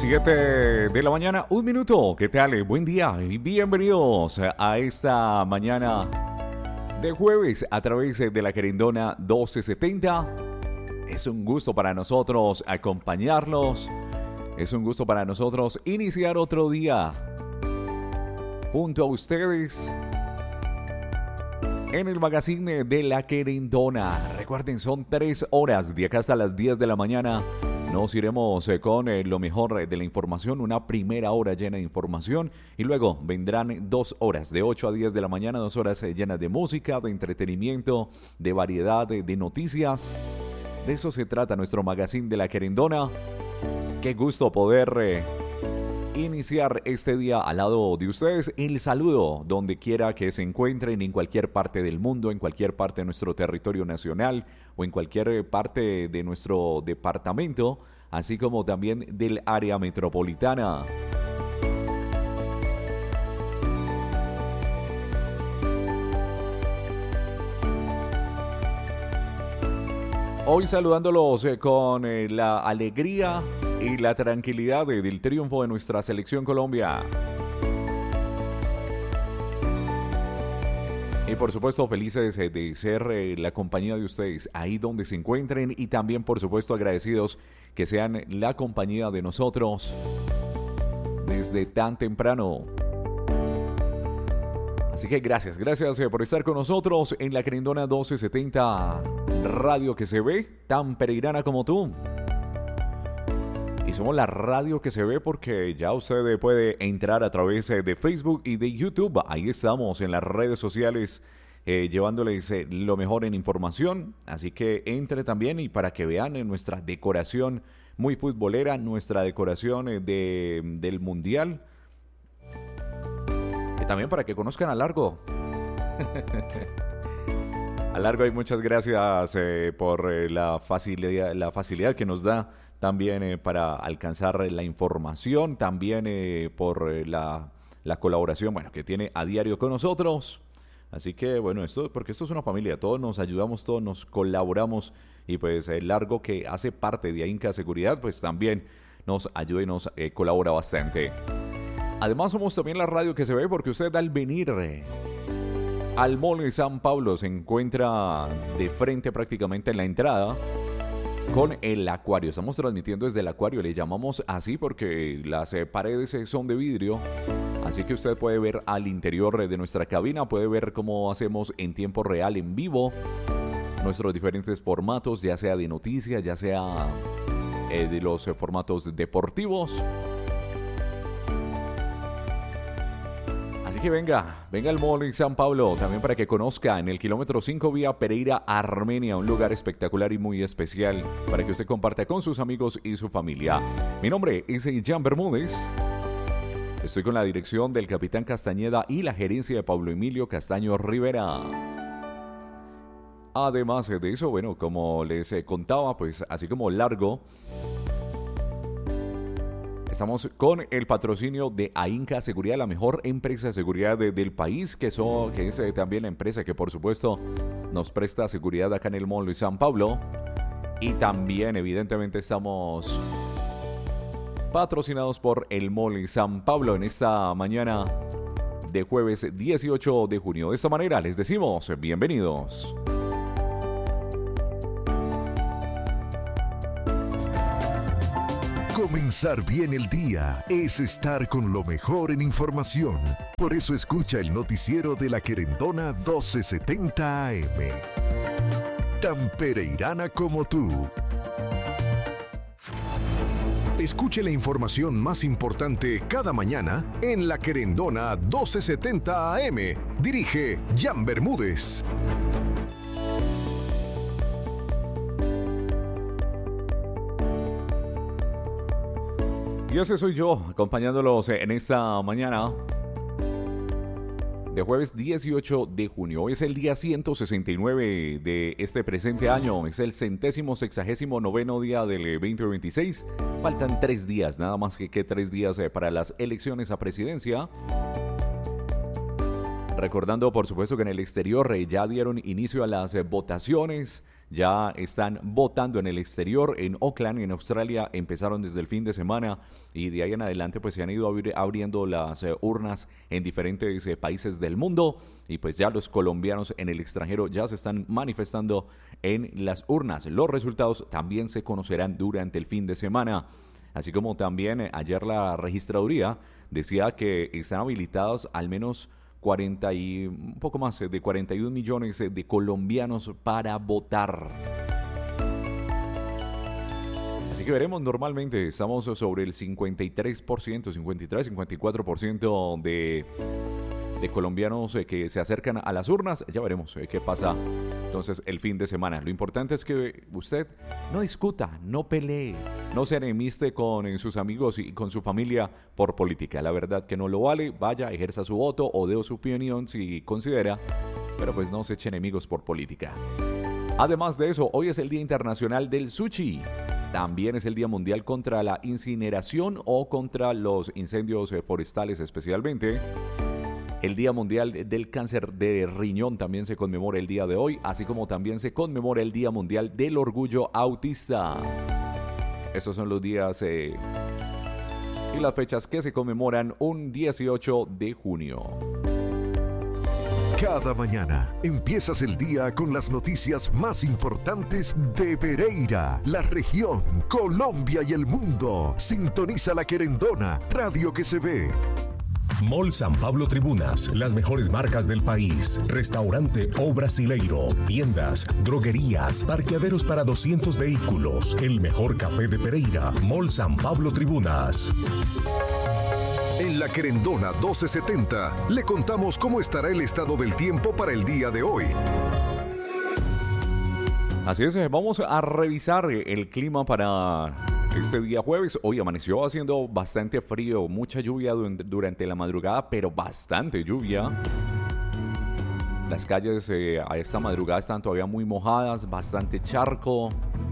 7 de la mañana, un minuto. ¿Qué tal? Buen día y bienvenidos a esta mañana de jueves a través de la Querendona 1270. Es un gusto para nosotros acompañarlos. Es un gusto para nosotros iniciar otro día junto a ustedes en el magazine de la Querendona. Recuerden, son 3 horas de acá hasta las 10 de la mañana. Nos iremos con lo mejor de la información, una primera hora llena de información y luego vendrán 2 horas, de 8 a 10 de la mañana, 2 horas llenas de música, de entretenimiento, de variedad, de noticias. De eso se trata nuestro magazine de la Querendona. Qué gusto poder iniciar este día al lado de ustedes. El saludo donde quiera que se encuentren, en cualquier parte del mundo, en cualquier parte de nuestro territorio nacional o en cualquier parte de nuestro departamento, así como también del área metropolitana. Hoy saludándolos con la alegría y la tranquilidad del triunfo de nuestra selección Colombia. Y por supuesto felices de ser la compañía de ustedes ahí donde se encuentren y también por supuesto agradecidos que sean la compañía de nosotros desde tan temprano. Así que gracias por estar con nosotros en la Querendona 1270, radio que se ve tan pereirana como tú. Y somos la radio que se ve porque ya usted puede entrar a través de Facebook y de YouTube. Ahí estamos en las redes sociales llevándoles lo mejor en información. Así que entre también y para que vean nuestra decoración muy futbolera, nuestra decoración del Mundial. Y también para que conozcan a Largo. A Largo, y muchas gracias por la facilidad que nos da también para alcanzar la información, también por la colaboración, bueno, que tiene a diario con nosotros. Así que, bueno, porque esto es una familia, todos nos ayudamos, todos nos colaboramos, y pues el Largo, que hace parte de Ainca Seguridad, pues también nos ayuda y nos colabora bastante. Además, somos también la radio que se ve porque usted al venir al Mall de San Pablo se encuentra de frente prácticamente en la entrada con el acuario. Estamos transmitiendo desde el acuario, le llamamos así porque las paredes son de vidrio, así que usted puede ver al interior de nuestra cabina, puede ver cómo hacemos en tiempo real, en vivo, nuestros diferentes formatos, ya sea de noticias, ya sea de los formatos deportivos. Así que venga al Mall en San Pablo, también para que conozca en el kilómetro 5 vía Pereira, Armenia, un lugar espectacular y muy especial para que usted comparta con sus amigos y su familia. Mi nombre es Jan Bermúdez, estoy con la dirección del Capitán Castañeda y la gerencia de Pablo Emilio Castaño Rivera. Además de eso, bueno, como les contaba, pues así como Largo, estamos con el patrocinio de Ainca Seguridad, la mejor empresa de seguridad del país, que es también la empresa que por supuesto nos presta seguridad acá en el Mall de San Pablo. Y también evidentemente estamos patrocinados por el Mall de San Pablo en esta mañana de jueves 18 de junio. De esta manera les decimos bienvenidos. Comenzar bien el día es estar con lo mejor en información. Por eso escucha el noticiero de la Querendona 1270 AM. Tan pereirana como tú. Escuche la información más importante cada mañana en la Querendona 1270 AM. Dirige Jan Bermúdez. Y ese soy yo, acompañándolos en esta mañana de jueves 18 de junio. Hoy es el día 169 de este presente año. Es el 169º día del 2026. Faltan 3 días, nada más que 3 días para las elecciones a presidencia. Recordando, por supuesto, que en el exterior ya dieron inicio a las votaciones. Ya están votando en el exterior, en Auckland, en Australia, empezaron desde el fin de semana y de ahí en adelante pues se han ido abriendo las urnas en diferentes países del mundo y pues ya los colombianos en el extranjero ya se están manifestando en las urnas. Los resultados también se conocerán durante el fin de semana. Así como también ayer la registraduría decía que están habilitados al menos 40 y un poco más de 41 millones de colombianos para votar. Así que veremos, normalmente estamos sobre el 53%, de colombianos que se acercan a las urnas. Ya veremos qué pasa entonces el fin de semana. Lo importante es que usted no discuta, no pelee, no se enemiste con sus amigos y con su familia por política. La verdad que no lo vale, vaya, ejerza su voto o dé su opinión si considera, pero pues no se eche enemigos por política. Además de eso, hoy es el Día Internacional del Sushi. También es el Día Mundial contra la Incineración o contra los incendios forestales especialmente. El Día Mundial del Cáncer de Riñón también se conmemora el día de hoy, así como también se conmemora el Día Mundial del Orgullo Autista. Esos son los días y las fechas que se conmemoran un 18 de junio. Cada mañana empiezas el día con las noticias más importantes de Pereira, la región, Colombia y el mundo. Sintoniza La Querendona, radio que se ve. Mall San Pablo Tribunas, las mejores marcas del país. Restaurante O Brasileiro, tiendas, droguerías, parqueaderos para 200 vehículos. El mejor café de Pereira, Mall San Pablo Tribunas. En La Querendona 1270 le contamos cómo estará el estado del tiempo para el día de hoy. Así es, vamos a revisar el clima para este día jueves. Hoy amaneció haciendo bastante frío, mucha lluvia durante la madrugada, pero bastante lluvia. Las calles a esta madrugada están todavía muy mojadas, bastante charco.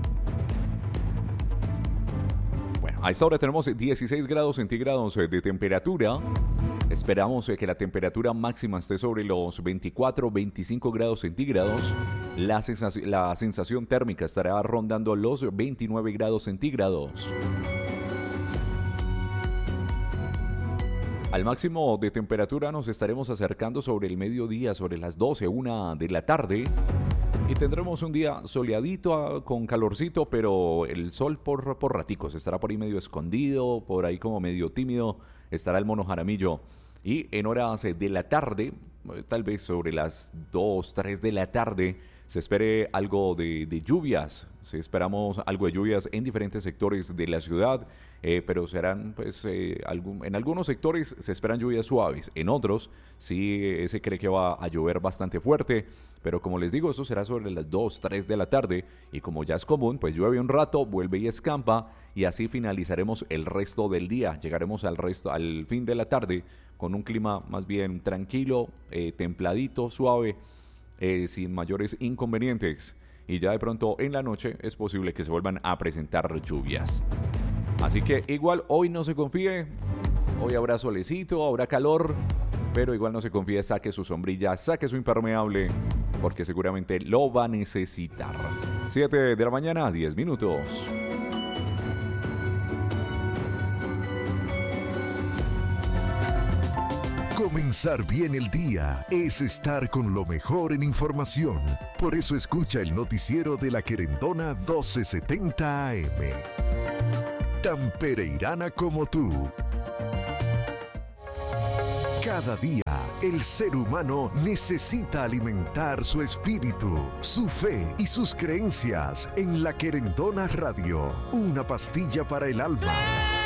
Bueno, a esta hora tenemos 16 grados centígrados de temperatura. Esperamos que la temperatura máxima esté sobre los 24-25 grados centígrados. La sensación térmica estará rondando los 29 grados centígrados. Al máximo de temperatura nos estaremos acercando sobre el mediodía, sobre las 12, 1 de la tarde. Y tendremos un día soleadito con calorcito, pero el sol por raticos estará por ahí medio escondido, por ahí como medio tímido, estará el mono Jaramillo. Y en horas de la tarde, tal vez sobre las 2, 3 de la tarde, se espere algo de lluvias. Sí, esperamos algo de lluvias en diferentes sectores de la ciudad, pero serán, pues, en algunos sectores se esperan lluvias suaves. En otros, sí se cree que va a llover bastante fuerte, pero como les digo, eso será sobre las 2, 3 de la tarde. Y como ya es común, pues llueve un rato, vuelve y escampa, y así finalizaremos el resto del día. Llegaremos al fin de la tarde con un clima más bien tranquilo, templadito, suave, sin mayores inconvenientes. Y ya de pronto en la noche es posible que se vuelvan a presentar lluvias. Así que igual hoy no se confíe. Hoy habrá solecito, habrá calor, pero igual no se confíe, saque su sombrilla, saque su impermeable, porque seguramente lo va a necesitar. 7 de la mañana, 10 minutos. Comenzar bien el día es estar con lo mejor en información. Por eso escucha el noticiero de La Querendona 1270 AM. Tan pereirana como tú. Cada día, el ser humano necesita alimentar su espíritu, su fe y sus creencias en La Querendona Radio. Una pastilla para el alma.